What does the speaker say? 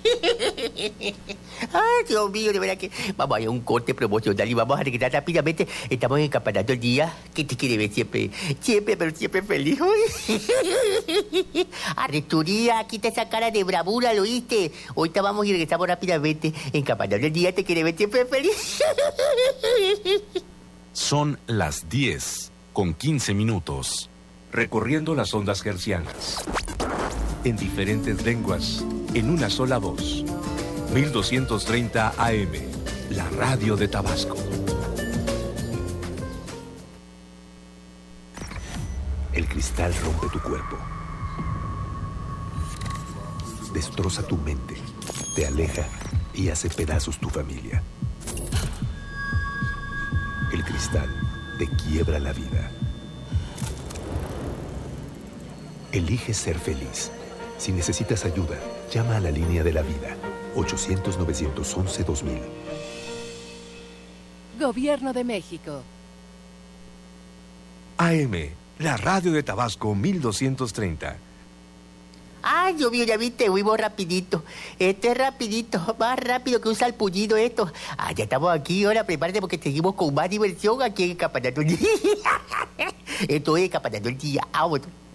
Ay, Dios mío, de verdad que vamos a ir a un corte promocional y vamos a regresar rápidamente. Estamos encapanando el día. ¿Qué te quiere ver siempre? Siempre, pero siempre feliz. Arresturía, quita esa cara de bravura, ¿lo oíste? Ahorita vamos y regresamos rápidamente. Encapanando el día, te quiere ver siempre feliz. Son las 10:15. Recorriendo las ondas hercianas. En diferentes lenguas, en una sola voz. 1230 AM, la radio de Tabasco. El cristal rompe tu cuerpo. Destroza tu mente, te aleja y hace pedazos tu familia. El cristal te quiebra la vida. Elige ser feliz. Si necesitas ayuda, llama a la línea de la vida. 800-911-2000. Gobierno de México. AM, la radio de Tabasco 1230. Ay, Dios mío, ya viste, fuimos rapidito. Este es rapidito, más rápido que un salpullido esto. Ah, ya estamos aquí, ahora prepárate porque seguimos con más diversión aquí en Encapanando el Día. Esto es Encapanando el Día. Vámonos.